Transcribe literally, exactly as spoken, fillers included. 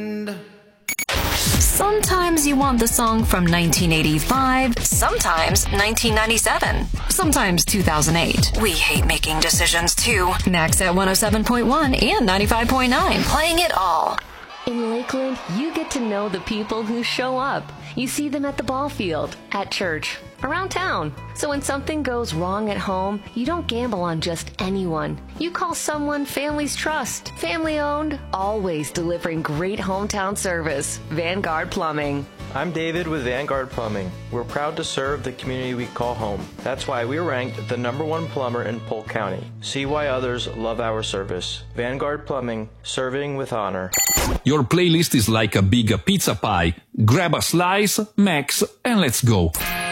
Sometimes you want the song from nineteen eighty-five, sometimes nineteen ninety-seven, sometimes two thousand eight. We hate making decisions too. Max at one oh seven point one and ninety-five point nine, playing it all. In Lakeland, you get to know the people who show up. You see them at the ball field, at church, around town. So when something goes wrong at home, you don't gamble on just anyone. You call someone families trust. Family owned, always delivering great hometown service. Vanguard Plumbing. I'm David with Vanguard Plumbing. We're proud to serve the community we call home. That's why we're ranked the number one plumber in Polk County. See why others love our service. Vanguard Plumbing, serving with honor. Your playlist is like a big pizza pie. Grab a slice, Max, and let's go.